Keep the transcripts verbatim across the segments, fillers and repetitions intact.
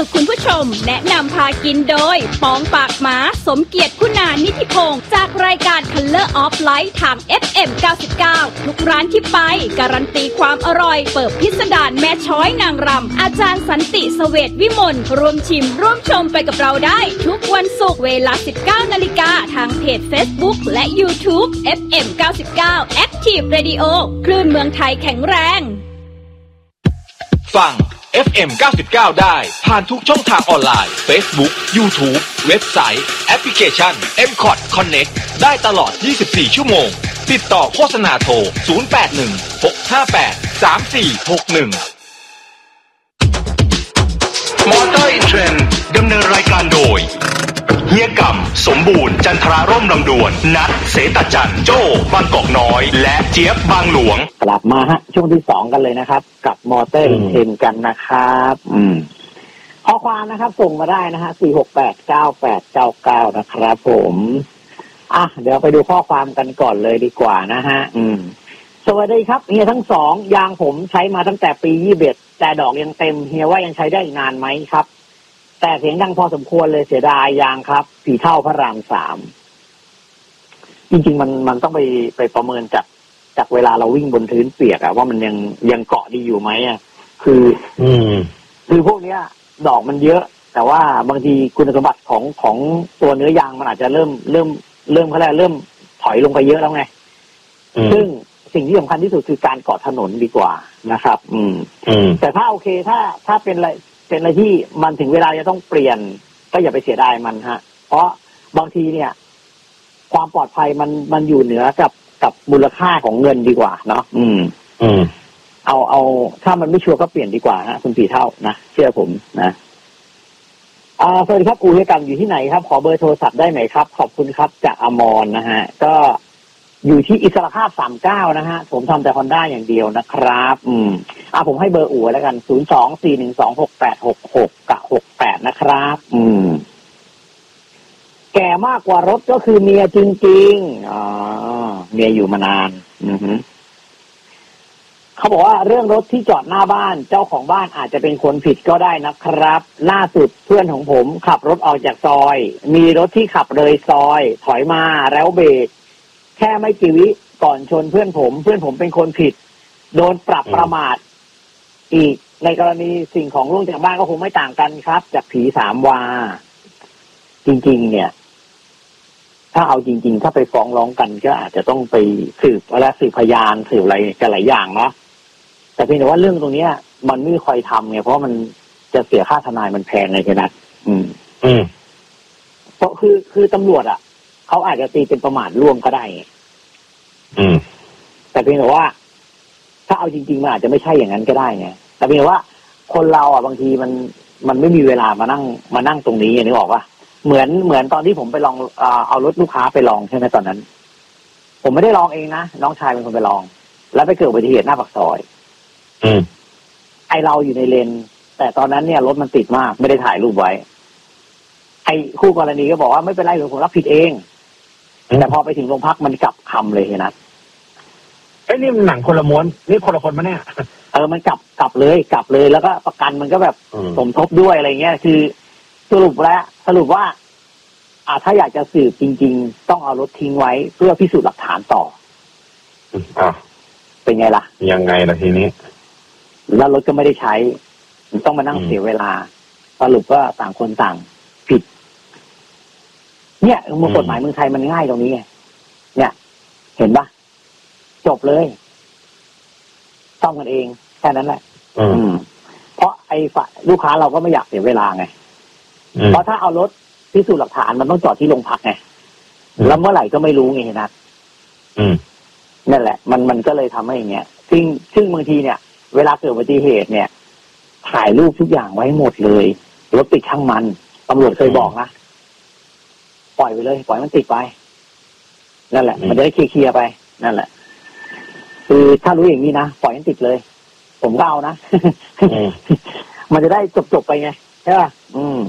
สู่คุณผู้ชมแนะนำพากินโดยปองปากหมาสมเกียรติคุณานิธิพงศ์จากรายการ Color of Light ทาง เอฟ เอ็ม เก้าสิบเก้า ทุกร้านที่ไปการันตีความอร่อยเปิดพิสดารแม่ช้อยนางรำอาจารย์สันติเสวตวิมลร่วมชิมร่วมชมไปกับเราได้ทุกวันศุกร์เวลา สิบเก้านาฬิกาทางเพจ Facebook และ YouTube เอฟ เอ็ม เก้าสิบเก้า Active Radio คลื่นเมืองไทยแข็งแรงฟัง เอฟ เอ็ม เก้าสิบเก้า ได้ผ่านทุกช่องทางออนไลน์ Facebook YouTube เว็บไซต์แอปพลิเคชัน เอ็ม ซี โอ ที Connect ได้ตลอดยี่สิบสี่ชั่วโมงติดต่อโฆษณาโทรศูนย์ แปด หนึ่ง หก ห้า แปด สาม สี่ หก หนึ่งมอเตอร์อินเทรนด์ดำเนินรายการโดยเฮียกำสมบูรณ์จันทราร่มลำดวนนัทเสตจันโจ้บางกอกน้อยและเจี๊ยบบางหลวงกลับมาฮะช่วงที่สองกันเลยนะครับกับมอเตอร์อินเทรนด์กันนะครับอืมข้อความนะครับส่งมาได้นะฮะสี่ หก แปด เก้า แปด เก้า เก้านะครับผมอ่ะเดี๋ยวไปดูข้อความกันก่อนเลยดีกว่านะฮะอืมสวัสดีครับเฮียทั้งสองยางผมใช้มาตั้งแต่ปียี่สิบเอ็ดแต่ดอกยังเต็มเฮียว่ายังใช้ได้อีกนานไหมครับแต่เสียงดังพอสมควรเลยเสียดายยางครับสีเท่าพระรามสามจริงๆมันมันต้องไปไปประเมินจากจากเวลาเราวิ่งบนพื้นเปียกอะว่ามันยังยังเกาะดีอยู่ไหมอะคืออืมคือพวกเนี้ยดอกมันเยอะแต่ว่าบางทีคุณสมบัติของของตัวเนื้อยางมันอาจจะเริ่มเริ่มเริ่มเขาเรียกเริ่มถอยลงไปเยอะแล้วไงซึ่งสิ่งที่สำคัญที่สุดคือการเกาะถนนดีกว่านะครับ อืมอืมแต่ถ้าโอเคถ้าถ้าเป็นอะไรเป็นอะไรที่มันถึงเวลาจะต้องเปลี่ยนก็อย่าไปเสียดายมันฮะเพราะบางทีเนี่ยความปลอดภัยมันมันอยู่เหนือกับกับมูลค่าของเงินดีกว่าเนาะอืมอืมเอาเอาถ้ามันไม่ชัวร์ก็เปลี่ยนดีกว่าฮะคุณปีเท่านะเชื่อผมนะอ่าสวัสดีครับอูเฮียกำอยู่ที่ไหนครับขอเบอร์โทรศัพท์ได้ไหมครับขอบคุณครับจากอมรนะฮะก็อยู่ที่อิสระภาพสามเก้านะฮะผมทำแต่ Honda อย่างเดียวนะครับอืมอ่ะผมให้เบอร์อู่แล้วกันศูนย์ สอง สี่ หนึ่ง สอง หก แปด หก หก กับ หก แปดนะครับอืมแก่มากกว่ารถก็คือเมียจริงๆอ๋อเมียอยู่มานานอือฮึเขาบอกว่าเรื่องรถที่จอดหน้าบ้านเจ้าของบ้านอาจจะเป็นคนผิดก็ได้นะครับล่าสุดเพื่อนของผมขับรถออกจากซอยมีรถที่ขับเลยซอยถอยมาแล้วเบรกแค่ไม่กี่วิก่อนชนเพื่อนผมเพื่อนผมเป็นคนผิดโดนปรับประมาทอีกในกรณีสิ่งของล่วงจากบ้านก็คงไม่ต่างกันครับจากผีสามวาจริงๆเนี่ยถ้าเอาจริงๆถ้าไปฟ้องร้องกันก็อาจจะต้องไปสืบและสืบพยานสืบอะไรกันหลายอย่างเนาะแต่เพียงแต่ว่าเรื่องตรงเนี้ยมันไม่ค่อยทำไงเพราะมันจะเสียค่าทนายมันแพงเลยใช่ไหมอืมอืมเพราะคือคือตำรวจอ่ะเขาอาจจะตีเป็นประมาทร่วมก็ได้อืมแต่เพียงแต่ว่าถ้าเอาจริงๆมันอาจจะไม่ใช่อย่างนั้นก็ได้ไงแต่เพียงแต่ว่าคนเราอ่ะบางทีมันมันไม่มีเวลามานั่งมานั่งตรงนี้นึกออกป่ะเหมือนเหมือนตอนที่ผมไปลองเอารถลูกค้าไปลองใช่ไหมตอนนั้นผมไม่ได้ลองเองนะน้องชายเป็นคนไปลองแล้วไปเกิดอุบัติเหตุหน้าปากซอยอืมไอเราอยู่ในเลนแต่ตอนนั้นเนี่ยรถมันติดมากไม่ได้ถ่ายรูปไว้ไอคู่กรณีก็บอกว่าไม่เป็นไรหรอกผมรับผิดเองแต่พอไปถึงโรงพักมันกลับคำเลยนะไอ้นี่มันหนังคนละม้วนนี่คนละคนมาเนี่ยเออมันกลับกลับเลยกลับเลยแล้วก็ประกันมันก็แบบสมทบด้วยอะไรเงี้ยคือสรุปแล้วสรุปว่าอ่าถ้าอยากจะสืบจริงๆต้องเอารถทิ้งไว้เพื่อพิสูจน์หลักฐานต่ออ่าเป็นไงล่ะยังไงล่ะทีนี้แล้วรถก็ไม่ได้ใช้ต้องมานั่งเสียเวลาสรุปว่าต่างคนต่างผิดเนี่ยมือกฎหมายเมืองไทยมันง่ายตรงนี้ไงเนี่ยเห็นปะจบเลยต้องกันเองแค่นั้นแหละอืมเพราะไอ้ฝ่ายลูกค้าเราก็ไม่อยากเสียเวลาไงเพราะถ้าเอารถพิสูจน์หลักฐานมันต้องจอดที่โรงพักไงแล้วเมื่อไหร่ก็ไม่รู้ไงนะนั่นแหละมันมันก็เลยทำให้อย่างเงี้ยซึ่งซึ่งบางทีเนี่ยเวลาเกิดอุบัติเหตุเนี่ยถ่ายรูปทุกอย่างไว้หมดเลยรถติดช่างมันตำรวจเคยบอกนะปล่อยไปเลยปล่อยมันติดไปนั่นแหละมันจะได้เคลียร์ไปนั่นแหละคือถ้ารู้อย่างนี้นะปล่อยมันติดเลยผมก็เอานะมันจะได้จบๆไปไงใช่ป่ะอืม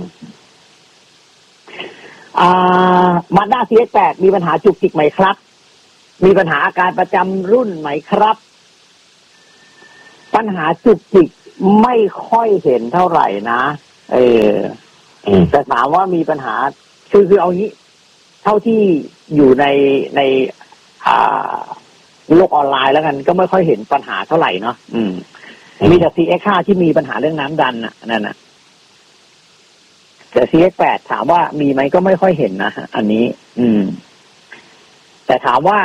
อ่ามาด้า ซี เอ็กซ์ แปด มีปัญหาจุกจิกไหมครับมีปัญหาอาการประจำรุ่นไหมครับปัญหาจุกจิกไม่ค่อยเห็นเท่าไหร่นะเออแต่ถามว่ามีปัญหาคือคือเอางี้เท่าที่อยู่ในในอ่าโลกออนไลน์แล้วกันก็ไม่ค่อยเห็นปัญหาเท่าไหร่เนาะอืมมีแต่ ซี เอ็กซ์ ห้า ที่มีปัญหาเรื่องน้ำดันน่ะนั่นน่ะแต่ ซี เอ็กซ์ แปด ถามว่ามีไหมก็ไม่ค่อยเห็นนะอันนี้ อืมแต่ถามว่า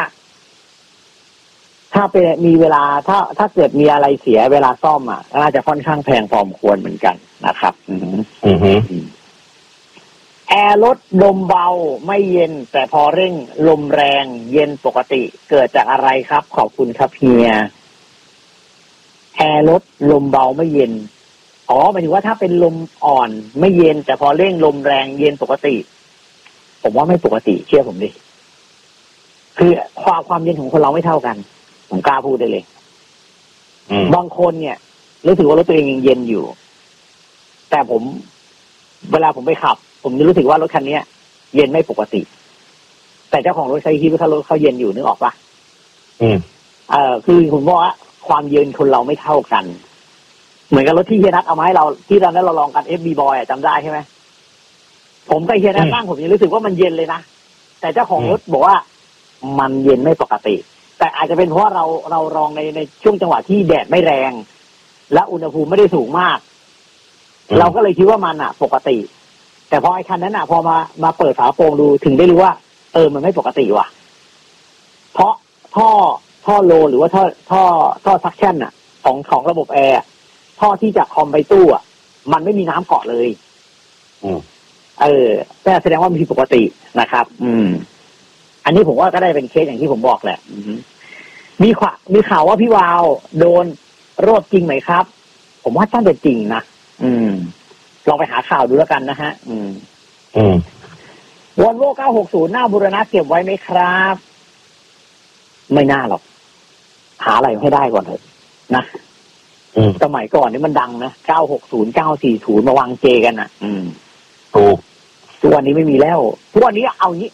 ถ้าเป็นมีเวลาถ้าถ้าเกิดมีอะไรเสียเวลาซ่อมอ่ะน่าจะค่อนข้างแพงพอสมควรเหมือนกันนะครับ อืมอืมแอร์รถลมเบาไม่เย็นแต่พอเร่งลมแรงเย็นปกติเกิดจากอะไรครับขอบคุณครับเฮียแอร์รถลมเบาไม่เย็นอ๋อหมายถึงว่าถ้าเป็นลมอ่อนไม่เย็นแต่พอเร่งลมแรงเย็นปกติผมว่าไม่ปกติเชื่อผมดิคือความความเย็นของคนเราไม่เท่ากันผมกล้าพูดได้เลยบางคนเนี่ยรู้สึกว่ารถตัวเองยังเย็นอยู่แต่ผมเวลาผมไปขับผมจะรู้สึกว่ารถคันนี้เย็นไม่ปกติแต่เจ้าของรถใช้คิดว่าถ้ารถเขาเย็นอยู่นึกออกปะอืมเอ่อคือผมบอกว่าความเย็นคนเราไม่เท่ากันเหมือนกับรถที่เฮียนัทเอามาให้เราที่ตอนนั้นเราลองกัน เอฟ บี Boy อ่ะจำได้ใช่ไหมผมกับเฮียนัทนั่งผมยังรู้สึกว่ามันเย็นเลยนะแต่เจ้าของรถบอกว่ามันเย็นไม่ปกติแต่อาจจะเป็นเพราะว่าเราเราลองในในช่วงจังหวะที่แดดไม่แรงและอุณหภูมิไม่ได้สูงมากเราก็เลยคิดว่ามันอ่ะปกติแต่พอไอ้คันนั้นอ่ะพอมามาเปิดฝาโปร่งดูถึงได้รู้ว่าเออมันไม่ปกติว่ะเพราะท่อท่อโลหรือว่าท่อท่อท่อซักชั่นอ่ะของของระบบแอร์ท่อที่จากคอมไปตู้อ่ะมันไม่มีน้ำเกาะเลยอืมเออแต่แสดงว่ามันผิดปกตินะครับอืมอันนี้ผมว่าก็ได้เป็นเคสอย่างที่ผมบอกแหละมีข่าวมีข่าวว่าพี่วาวโดนรวบจริงไหมครับผมว่าน่าจะจริงนะอืมลองไปหาข่าวดูแล้วกันนะฮะอืมอืมวอลโว่เก้าหกศูนย์หน้าบูรณะเก็บไว้ไหมครับไม่น่าหรอกหาอะไรให้ได้ก่อนเถอะนะสมัยก่อนนี่มันดังนะเก้าหกศูนย์ เก้าสี่ศูนย์มาวางเจกันอ่ะอืมถูกทุกวันนี้ไม่มีแล้วทุกวันนี้เอางี้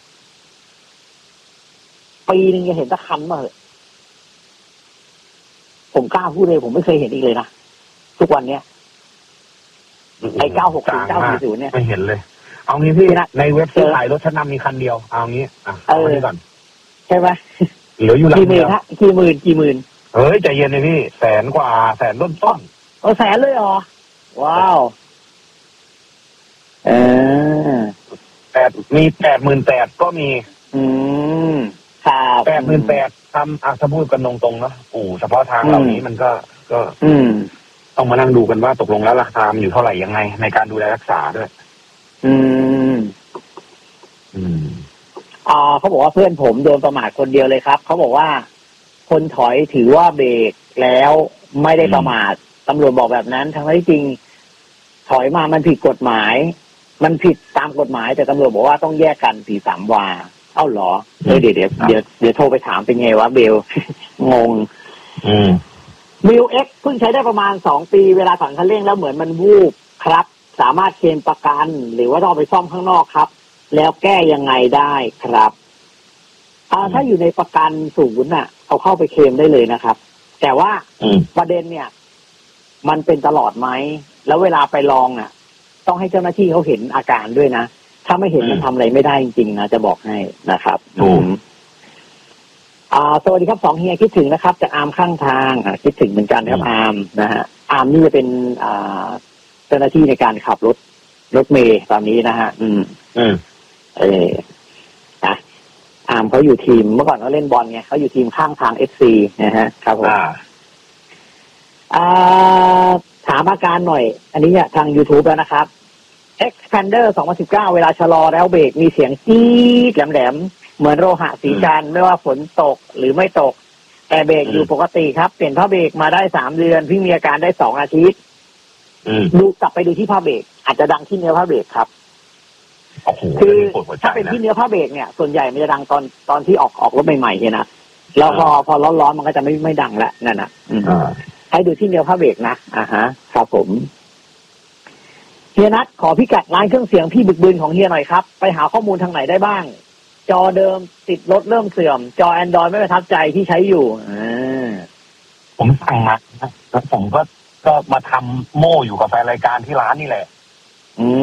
ปีนึงจะเห็นตะคันมาเหรอผมกล้าพูดเลยผมไม่เคยเห็นอีกเลยนะทุกวันเนี้ยไอ้เก้าหกศูนย์ เก้าสี่ศูนย์เนี่ยไม่เห็นเลยเอางี้พี่ในเว็บซื้อขายรถชั้นนำมีคันเดียวเอางี้อ่ะเอาไว้ก่อนใช่ไหมเหลืออยู่หลังเดียวกี่หมื่นกี่หมื่นเฮ้ยใจเย็นเลยพี่แสนกว่าแสนต้นต้นเออแสนเลยเหรอว้าวเออแปดมีแปดหมื่นแปดก็มีอืมครับแปดหมื่นแปดทำอ่ะถ้าพูดกันตรงๆเนาะโอ้เฉพาะทางเหล่านี้มันก็ก็อืมต้องมานั่งดูกันว่าตกลงแล้วราคามันอยู่เท่าไหร่ยังไงในการดูแลรักษาด้วยอืมอืมอ่าเขาบอกว่าเพื่อนผมโดนประมาทคนเดียวเลยครับเขาบอกว่าคนถอยถือว่าเบรกแล้วไม่ได้ประมาทตำรวจบอกแบบนั้นทั้งที่จริงถอยมามันผิดกฎหมายมันผิดตามกฎหมายแต่ตำรวจบอกว่าต้องแยกกันสี่สามวาเอ้าเหรอเดี๋ยวเดี๋ยวเดี๋ยวเดี๋ยวเดี๋ยวโทรไปถามเป็นไงวะเบลงงอืมมิวเอ็กเพิ่งใช้ได้ประมาณสองปีเวลาสั่งคันเร่งแล้วเหมือนมันวูบครับสามารถเคลมประกันหรือว่าต้องไปซ่อมข้างนอกครับแล้วแก้ยังไงได้ครับอ่าถ้าอยู่ในประกันศูนย์น่ะเอาเข้าไปเคลมได้เลยนะครับแต่ว่าประเด็นเนี่ยมันเป็นตลอดไหมแล้วเวลาไปลองน่ะต้องให้เจ้าหน้าที่เขาเห็นอาการด้วยนะถ้าไม่เห็นมันทำอะไรไม่ได้จริงๆนะจะบอกให้นะครับอืมอ่าสวัสดีครับสองเฮียคิดถึงนะครับจากอาร์มข้างทางอ่าคิดถึงเหมือนกันครับอาร์มนะฮะอาร์มนี่จะเป็นอ่าเจ้าหน้าที่ในการขับรถรถเมล์ตอนนี้นะฮะอืมอืมเออนะอาร์มเขาอยู่ทีมเมื่อก่อนเขาเล่นบอลไงเขาอยู่ทีมข้างทางเอฟซีนะฮะครับผมอ่าถามอาการหน่อยอันนี้เนี่ยทาง YouTube แล้วนะครับ Expander สองพันสิบเก้าเวลาชะลอแล้วเบรกมีเสียงจี๊ดแหลมๆเหมือนโลหะสีจันทร์ไม่ว่าฝนตกหรือไม่ตกแต่เบรกอยู่ปกติครับเปลี่ยนผ้าเบรกมาได้สามเดือนเพิ่งมีอาการได้สองอาทิตย์ดูกลับไปดูที่ผ้าเบรกอาจจะดังที่เนื้อผ้าเบรกครับคือถ้าเป็นที่เนื้อผ้าเบรกเนี่ยส่วนใหญ่มันจะดังตอนตอนที่ออกออกรถใหม่ๆเนี่ยนะแล้วพอพอร้อนๆมันก็จะไม่ไม่ดังละนั่นน่ะให้ดูที่เนื้อผ้าเบรกนะอ่าฮะครับผมเฮียนัทขอพิกัดร้านเครื่องเสียงพี่บึกบึนของเฮียหน่อยครับไปหาข้อมูลทางไหนได้บ้างจอเดิมติดรถเริ่มเสื่อมจอ Android ไม่ประทับใจที่ใช้อยู่อ่าผมสั่งมาแล้วผมก็ก็มาทำโม่อยู่กับแฟนรายการที่ร้านนี่แหละอื